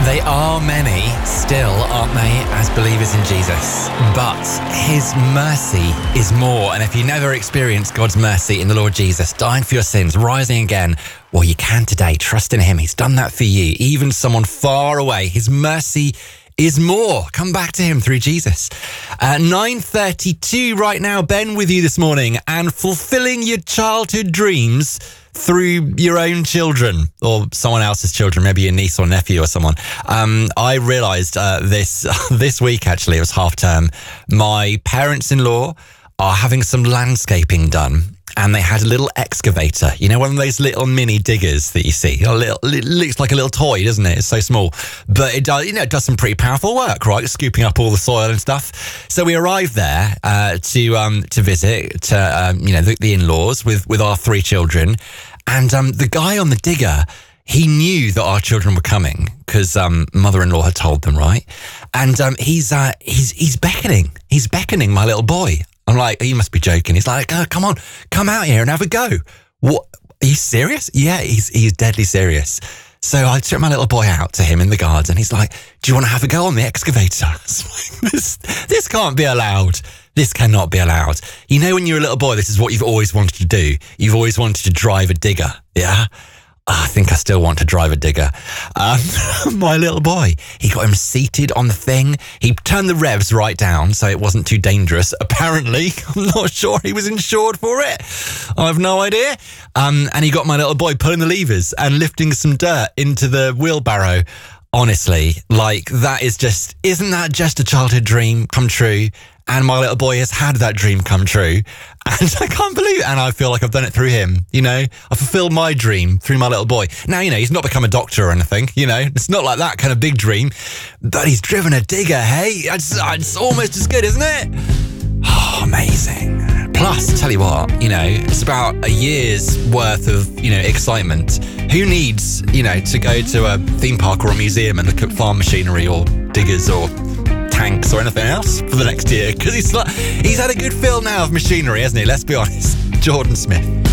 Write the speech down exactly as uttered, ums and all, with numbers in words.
They are many still, aren't they, as believers in Jesus? But his mercy is more. And if you never experienced God's mercy in the Lord Jesus, dying for your sins, rising again, well, you can today. Trust in him. He's done that for you. Even someone far away, his mercy is more. Come back to him through Jesus. Uh, nine thirty-two right now. Ben with you this morning and fulfilling your childhood dreams through your own children or someone else's children, maybe your niece or nephew or someone. Um, I realised uh, this this week, actually, it was half term. My parents-in-law are having some landscaping done. And they had a little excavator, you know, one of those little mini diggers that you see. A little, it looks like a little toy, doesn't it? It's so small. But it does, you know, it does some pretty powerful work, right? Scooping up all the soil and stuff. So we arrived there uh, to um, to visit, to, um, you know, the, the in-laws with, with our three children. And um, the guy on the digger, he knew that our children were coming because um, mother-in-law had told them, right? And um, he's uh, he's he's beckoning. He's beckoning my little boy. I'm like, you must be joking. He's like, oh, come on, come out here and have a go. What? Are you serious? Yeah, he's he's deadly serious. So I took my little boy out to him in the garden. He's like, do you want to have a go on the excavator? this, this can't be allowed. This cannot be allowed. You know, when you're a little boy, this is what you've always wanted to do. You've always wanted to drive a digger. Yeah. I think I still want to drive a digger. Um, my little boy, he got him seated on the thing. He turned the revs right down so it wasn't too dangerous. Apparently, I'm not sure he was insured for it. I have no idea. Um, and he got my little boy pulling the levers and lifting some dirt into the wheelbarrow. Honestly, like that is just, isn't that just a childhood dream come true? And my little boy has had that dream come true. And I can't believe it. And I feel like I've done it through him, you know. I fulfilled my dream through my little boy. Now, you know, he's not become a doctor or anything, you know. It's not like that kind of big dream. But he's driven a digger, hey? It's, it's almost as good, isn't it? Oh, amazing. Plus, tell you what, you know, it's about a year's worth of, you know, excitement. Who needs, you know, to go to a theme park or a museum and look at farm machinery or diggers or tanks or anything else for the next year? Because he's like, he's had a good fill now of machinery, hasn't he? Let's be honest. Jordan Smith.